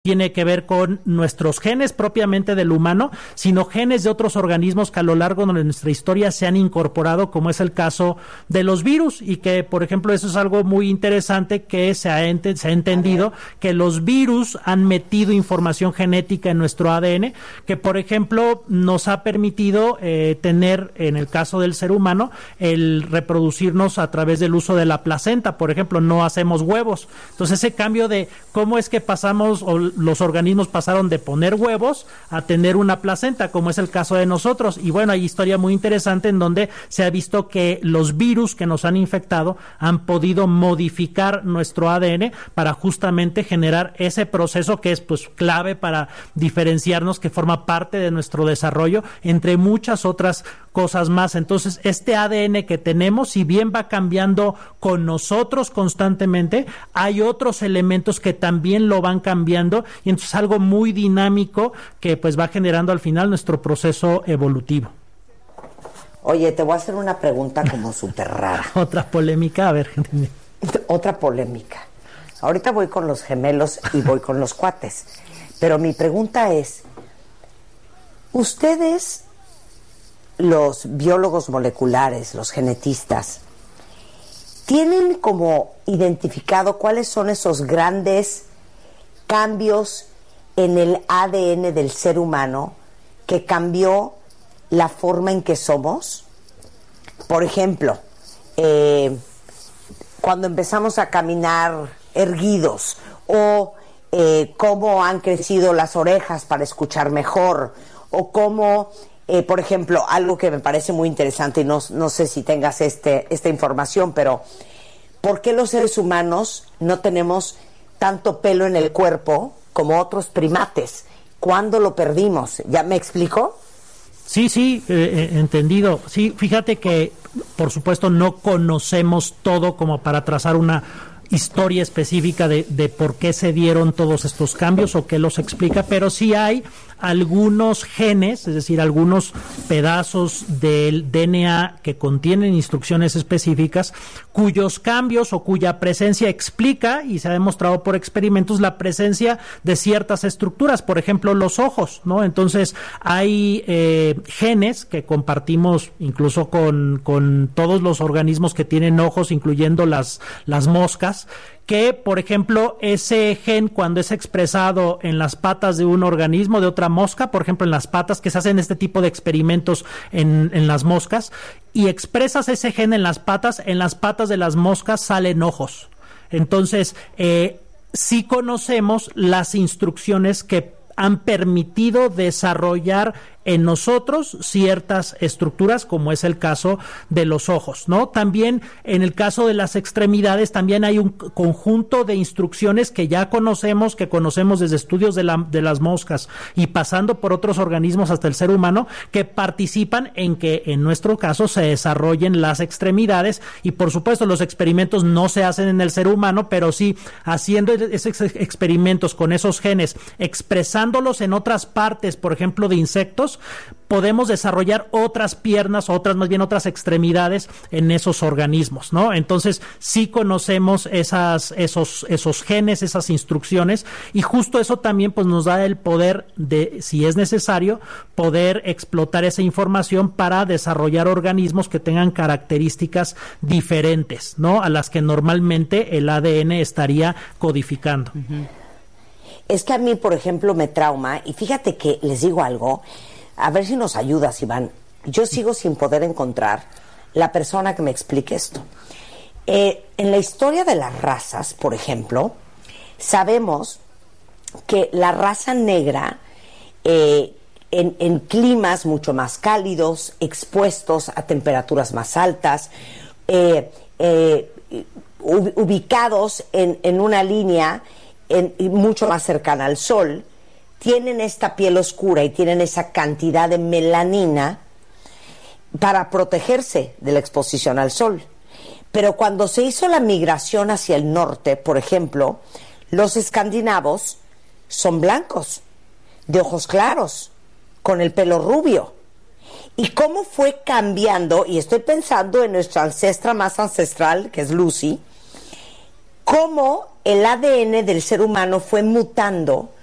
tiene que ver con nuestros genes propiamente del humano, sino genes de otros organismos que a lo largo de nuestra historia se han incorporado, como es el caso de los virus, y que, por ejemplo, eso es algo muy interesante que se ha entendido, que los virus han metido información genética en nuestro ADN, que, por ejemplo, nos ha permitido tener, en el caso del ser humano, el reproducirnos a través del uso de la placenta. Por ejemplo, no hacemos huevos. Entonces, ese cambio de cómo es que pasamos, o los organismos pasaron de poner huevos a tener una placenta, como es el caso de nosotros. Y bueno, hay historia muy interesante en donde se ha visto que los virus que nos han infectado han podido modificar nuestro ADN para justamente generar ese proceso que es pues clave para diferenciarnos, que forma parte de nuestro desarrollo, entre muchas otras cosas más. Entonces, este ADN que tenemos, si bien va cambiando con nosotros constantemente, hay otros elementos que también lo van cambiando, y entonces algo muy dinámico que pues va generando al final nuestro proceso evolutivo. Oye, te voy a hacer una pregunta como súper rara. Otra polémica, a ver. Otra polémica. Ahorita voy con los gemelos y voy con los cuates. Pero mi pregunta es, ustedes, los biólogos moleculares, los genetistas, ¿tienen como identificado cuáles son esos grandes cambios en el ADN del ser humano que cambió la forma en que somos? Por ejemplo, cuando empezamos a caminar erguidos, o cómo han crecido las orejas para escuchar mejor, o cómo, por ejemplo, algo que me parece muy interesante, y no sé si tengas esta información, pero ¿por qué los seres humanos no tenemos tanto pelo en el cuerpo como otros primates? ¿Cuándo lo perdimos? ¿Ya me explico? Sí, entendido. Sí, fíjate que, por supuesto, no conocemos todo como para trazar una historia específica de por qué se dieron todos estos cambios o qué los explica, pero sí hay algunos genes, es decir, algunos pedazos del DNA que contienen instrucciones específicas, cuyos cambios o cuya presencia explica, y se ha demostrado por experimentos, la presencia de ciertas estructuras, por ejemplo, los ojos, ¿no? Entonces, hay genes que compartimos incluso con todos los organismos que tienen ojos, incluyendo las moscas, que, por ejemplo, ese gen, cuando es expresado en las patas de un organismo, de otra mosca, por ejemplo, en las patas, que se hacen este tipo de experimentos en las moscas, y expresas ese gen en las patas de las moscas salen ojos. Entonces, sí conocemos las instrucciones que han permitido desarrollar en nosotros ciertas estructuras, como es el caso de los ojos, ¿no? También en el caso de las extremidades también hay un conjunto de instrucciones que ya conocemos, que conocemos desde estudios de las moscas y pasando por otros organismos hasta el ser humano, que participan en que en nuestro caso se desarrollen las extremidades. Y por supuesto los experimentos no se hacen en el ser humano, pero sí haciendo esos experimentos con esos genes, expresándolos en otras partes, por ejemplo de insectos, podemos desarrollar otras piernas, más bien otras extremidades en esos organismos, ¿no? Entonces, sí conocemos esos genes, esas instrucciones, y justo eso también pues nos da el poder de, si es necesario, poder explotar esa información para desarrollar organismos que tengan características diferentes, ¿no? A las que normalmente el ADN estaría codificando. Uh-huh. Es que a mí, por ejemplo, me trauma, y fíjate que les digo algo, a ver si nos ayudas, Iván. Yo sigo sin poder encontrar la persona que me explique esto. En la historia de las razas, por ejemplo, sabemos que la raza negra, en climas mucho más cálidos, expuestos a temperaturas más altas, ubicados en una línea mucho más cercana al sol, tienen esta piel oscura y tienen esa cantidad de melanina para protegerse de la exposición al sol. Pero cuando se hizo la migración hacia el norte, por ejemplo, los escandinavos son blancos, de ojos claros, con el pelo rubio. ¿Y cómo fue cambiando? Y estoy pensando en nuestra ancestra más ancestral, que es Lucy, cómo el ADN del ser humano fue mutando